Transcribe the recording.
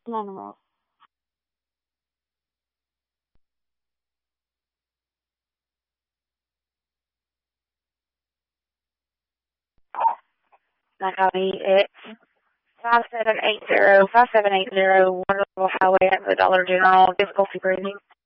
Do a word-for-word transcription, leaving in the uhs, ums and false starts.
No, no, no. County, it's five seven eight zero five seven eight zero Wonderful Highway at the Dollar General. Difficulty breathing.